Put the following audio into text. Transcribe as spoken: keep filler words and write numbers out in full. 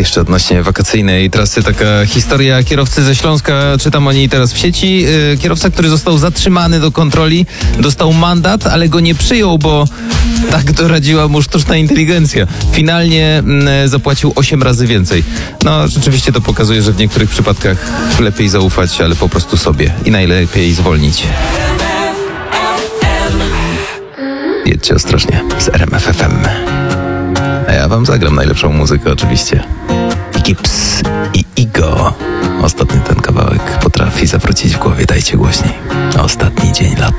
Jeszcze odnośnie wakacyjnej trasy taka historia kierowcy ze Śląska, czytam o niej teraz w sieci. Yy, kierowca, który został zatrzymany do kontroli, dostał mandat, ale go nie przyjął, bo tak doradziła mu sztuczna inteligencja. Finalnie yy, zapłacił osiem razy więcej. No rzeczywiście to pokazuje, że w niektórych przypadkach lepiej zaufać, ale po prostu sobie i najlepiej zwolnić. Jedźcie ostrożnie z R M F F M. A ja wam zagram najlepszą muzykę oczywiście. Gips i Igo. Ostatnio ten kawałek potrafi zawrócić w głowie, dajcie głośniej. Ostatni dzień lata.